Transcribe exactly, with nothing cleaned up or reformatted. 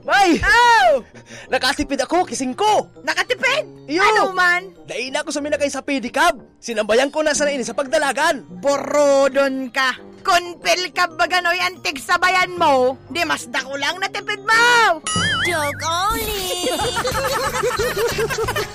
May! Oh! Nakatipid ako, kising ko! Nakatipid? Iyo! Ano man? Dain ako sa minakay sa pedicab. Sinambayan ko na sa ini sa pagdalagan. Borodon ka. Kunpil ka ba gano'y antig sa bayan mo? Di mas dako lang natipid mo! Joke only!